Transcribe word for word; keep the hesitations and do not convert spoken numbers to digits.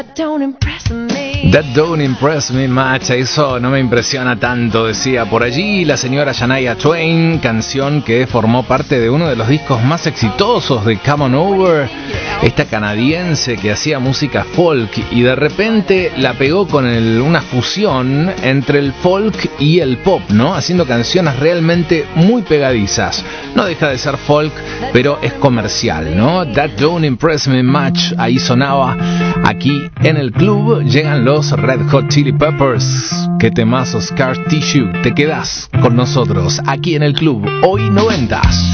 Don't impress me. That don't impress me much. Eso no me impresiona tanto, decía por allí la señora Shania Twain, canción que formó parte de uno de los discos más exitosos de Come On Over, esta canadiense que hacía música folk y de repente la pegó con el, una fusión entre el folk y el pop, ¿no? Haciendo canciones realmente muy pegadizas. No deja de ser folk, pero es comercial, ¿no? That don't impress me much. Ahí sonaba. Aquí en el club llegan los Red Hot Chili Peppers. Qué temazo, Scar Tissue. Te quedas con nosotros aquí en el club. Hoy noventas.